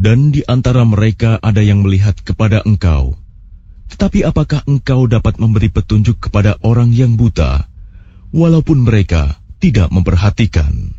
Dan di antara mereka ada yang melihat kepada engkau. Tetapi apakah engkau dapat memberi petunjuk kepada orang yang buta, walaupun mereka tidak memperhatikan?